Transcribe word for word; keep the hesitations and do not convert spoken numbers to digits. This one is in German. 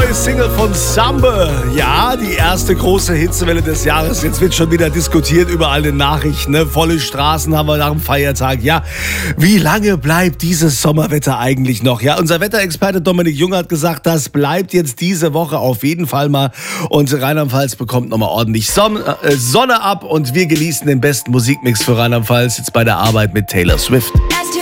neue Single von Samba. Ja, die erste große Hitzewelle des Jahres. Jetzt wird schon wieder diskutiert überall in den Nachrichten. Ne? Volle Straßen haben wir nach dem Feiertag. Ja, wie lange bleibt dieses Sommerwetter eigentlich noch? Ja, unser Wetterexperte Dominik Jung hat gesagt, das bleibt jetzt diese Woche auf jeden Fall mal. Und Rheinland-Pfalz bekommt nochmal ordentlich Son- äh, Sonne ab. Und wir genießen den besten Musikmix für Rheinland-Pfalz jetzt bei der Arbeit mit Taylor Swift.